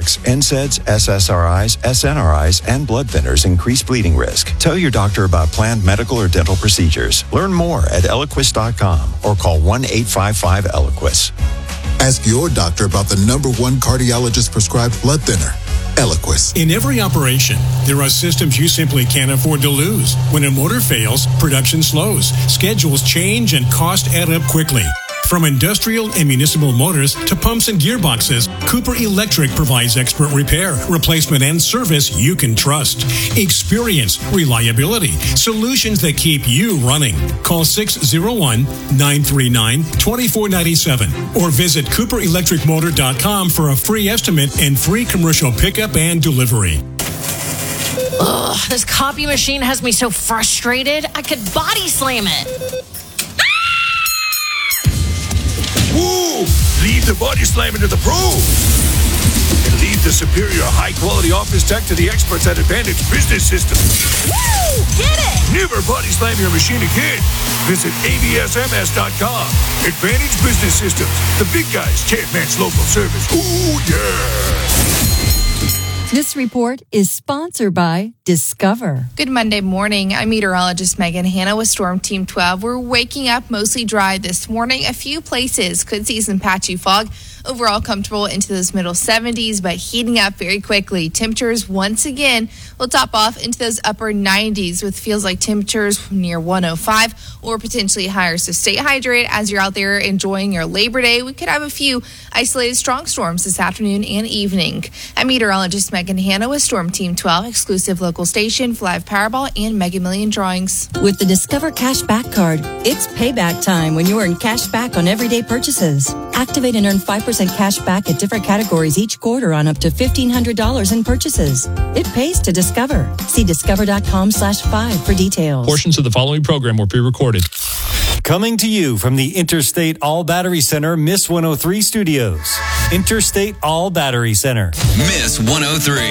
products, NSAIDs, SSRIs, SNRIs, and blood thinners increase bleeding risk. Tell your doctor about planned medical or dental procedures. Learn more at Eliquis.com or call 1-855-ELIQUIS. Ask your doctor about the #1 cardiologist-prescribed blood thinner, Eliquis. In every operation, there are systems you simply can't afford to lose. When a motor fails, production slows, schedules change, and costs add up quickly. From industrial and municipal motors to pumps and gearboxes, Cooper Electric provides expert repair, replacement, and service you can trust. Experience, reliability, solutions that keep you running. Call 601-939-2497 or visit CooperElectricMotor.com for a free estimate and free commercial pickup and delivery. Ugh, this copy machine has me so frustrated, I could body slam it. Woo! Leave the body slamming to the pros. And leave the superior high-quality office tech to the experts at Advantage Business Systems. Woo! Get it! Never body slam your machine again. Visit absms.com. Advantage Business Systems. The big guys can't match local service. Ooh, yeah! This report is sponsored by Discover. Good Monday morning. I'm meteorologist Megan Hanna with Storm Team 12. We're waking up mostly dry this morning. A few places could see some patchy fog. Overall comfortable into those middle 70s, but heating up very quickly. Temperatures once again will top off into those upper 90s with feels like temperatures near 105 or potentially higher. So stay hydrated as you're out there enjoying your Labor Day. We could have a few isolated strong storms this afternoon and evening. I'm meteorologist Megan Hanna with Storm Team 12, exclusive local station for live Powerball and Mega Million drawings. With the Discover Cash Back Card, it's payback time when you earn cash back on everyday purchases. Activate and earn 5% cash back at different categories each quarter on up to $1,500 in purchases. It pays to Discover. See discover.com/5 for details. Portions of the following program were pre-recorded. Coming to you from the Interstate All Battery Center, Miss 103 Studios. Interstate All Battery Center. Miss 103.